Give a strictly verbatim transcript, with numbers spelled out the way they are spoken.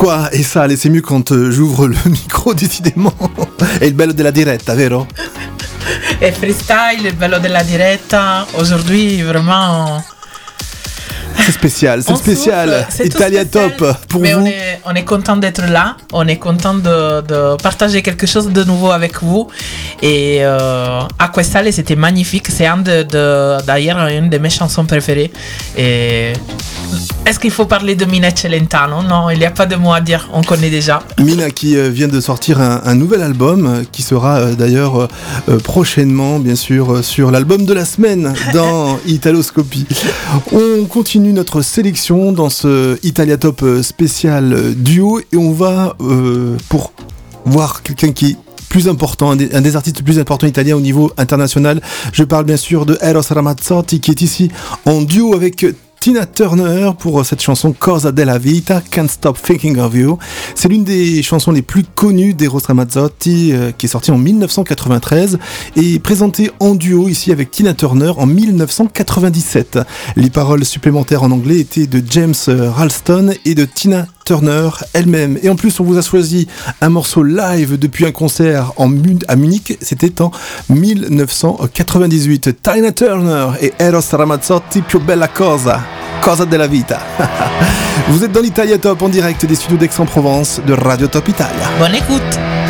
Quoi? Et ça, allez, c'est mieux quand euh, j'ouvre le micro, décidément. È il bello della diretta, vero? Et freestyle, il bello della diretta. Aujourd'hui, vraiment. C'est spécial, c'est On spécial. souffle, c'est tout Italia spécial. Top pour Mais vous. on est, on est content d'être là. On est content de, de partager quelque chose de nouveau avec vous. Et euh, Acqua e Sale, c'était magnifique. C'est un de, de, d'ailleurs une de mes chansons préférées. Et est-ce qu'il faut parler de Mina Celentano? Non, il n'y a pas de mots à dire. On connaît déjà. Mina qui euh, vient de sortir un, un nouvel album euh, qui sera euh, d'ailleurs euh, euh, prochainement, bien sûr, euh, sur l'album de la semaine dans Italoscopie. On continue notre sélection dans ce Italia Top spécial euh, duo et on va euh, pour voir quelqu'un qui est plus important, un des, un des artistes plus importants italiens au niveau international. Je parle bien sûr de Eros Ramazzotti qui est ici en duo avec Tina Turner pour cette chanson Cosa della Vita, Can't Stop Thinking of You. C'est l'une des chansons les plus connues d'Eros Ramazzotti euh, qui est sortie en dix-neuf cent quatre-vingt-treize et présentée en duo ici avec Tina Turner en dix-neuf cent quatre-vingt-dixsept. Les paroles supplémentaires en anglais étaient de James Ralston et de Tina Turner elle-même. Et en plus, on vous a choisi un morceau live depuis un concert en Mun- à Munich. C'était en dix-neuf cent quatre-vingt-dix-huit. Tina Turner et Eros Ramazzotti, Più bella cosa, Cosa della Vita. Vous êtes dans l'Italia Top en direct des studios d'Aix-en-Provence de Radio Top Italia. Bonne écoute.